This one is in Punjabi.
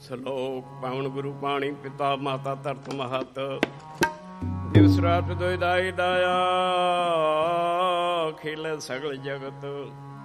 ਸਲੋਕ ਪਾਵਨ ਗੁਰੂ ਪਾਣੀ ਪਿਤਾ ਮਾਤਾ ਧਰਤ ਮਹਤ ਦਿਵਸ ਰਾਤ ਦੋਇ ਦਾਈ ਦਾਇਆ ਖੇਲੇ ਸਗਲ ਜਗਤ